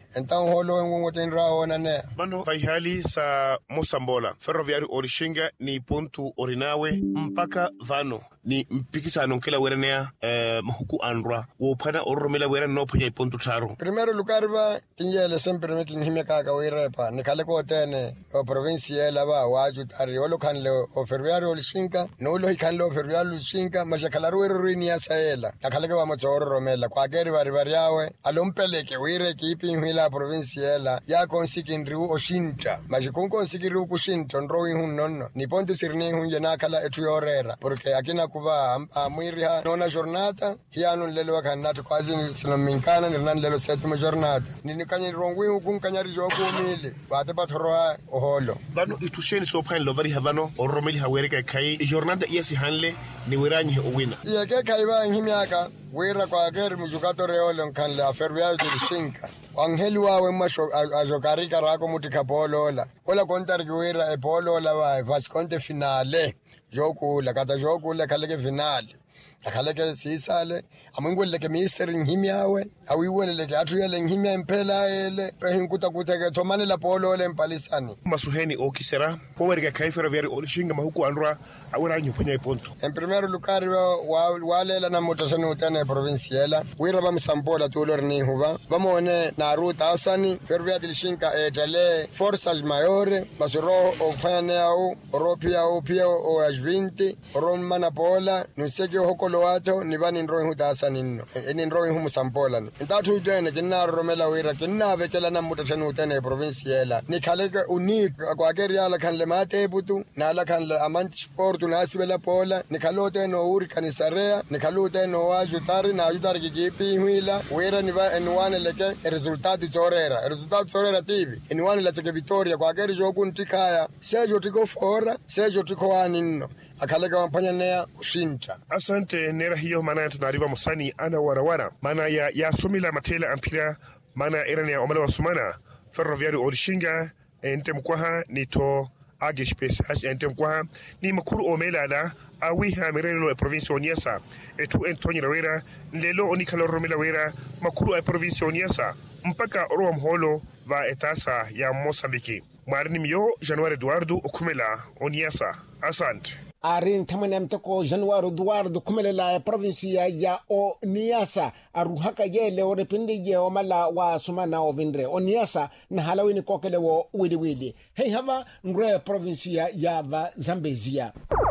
então holo ngoten raona ne bano vaihali sa Mosambola ferroviário Orishinga ni pontu orinawe mpaka vano ni mpikisa nonkela werenea mahuku andra wo phana oromela wera no phanya pontu tharo primero lugarba tinyele sempre me kinhime kaka werepa ni kale ko tene o provincia la ba waju tari olo kanle o ferroviário Orishinga no lo kanle o ferroviário Orishinga mashakala ruero ni asaela akale ke ba motsoro romela kwa geri bari yawe alompeleke wire kipi hila provincia la ya konsikindru oshinta majikon konsikindru kushinta ndrowi hunnono ni pontu sirni hunje nakala etu yorera porque akina kuba amwiri ha nona jornada hiano lelo wakanatu kwazi silaminkana nirnan lelo setimo jornada nini kanyi rongwi hukun kanyari joku umili bate bathoroa oholo bano itusheni so phan lovari habano oromeli hawereka kai jornada iyasi hanle ni wiranyi owina yeke kai ba ngimiaka wira kwa geri mujukato reolo kanle aferviario Orishinga Angeli wawe masho ajokarika rako mutikapolola ola kontarki wira epolola wa vasconte finale jokula kata jokula kaleke finale akaleke sisale amungwele ke minister ngimiawe awiwele ke athuyele ngimia impela ele hinkuta kuteke thomane la polola empalisani masuheni okisera powerga kai ferroviário Orishinga mahuku andra awera nyuponya ipontu en primero lugar walela na motasano utana provinciala wira ba Mosambola tulor ni huba bamone na ruta asani ferroviário Orishinga etele forças maiores masuro o phane au europia au pia o as20 ron manapola nuseke hoko loato ni bani ndro hutasa ninno eni ndro hu Mosambola ni ndatu jene kinna romela wira kinna vekela na mutatano utana provinciala ni khaleka unik kwa geriala kan le mate butu na la kan le amant sport na sibela pola ni khalote no uri kanisarea ni khalote no wajutari na ajutari kipi huila wira ni ba enwane leke resultati chorera tivi enwane la cheke Victoria kwa geri joku ntikaya sejo tiko fora sejo tiko aninno akaleka mpanya nea ushinta asante nera hiyo maana tunariba musani ana warawara maana ya sumila matela ampira maana erane ya omala wasumana ferroviário Orishinga ente mkwaha nito age space ente mkwaha ni makuru omela la awiha merelo e provincia Oniasa etu Antonio Rawera lelo onikalo romela wera makuru e provincia Oniasa mpaka rom holo va etasa ya Mozambique marini myo January Eduardo okumela Oniasa asante arin tamana mtoko January Eduardo kumelela provincia ya Oniasa aruhaka yele o repinde ye o mala wa sumana o vindre Oniasa na halawini kokele wo wili hei hava ngre provincia ya va Zambezia